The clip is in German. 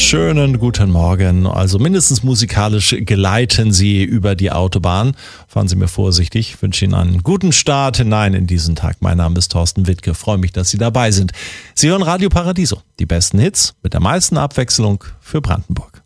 Schönen guten Morgen. Also mindestens musikalisch geleiten Sie über die Autobahn. Fahren Sie mir vorsichtig. Ich wünsche Ihnen einen guten Start hinein in diesen Tag. Mein Name ist Thorsten Wittke. Freue mich, dass Sie dabei sind. Sie hören Radio Paradiso. Die besten Hits mit der meisten Abwechslung für Brandenburg.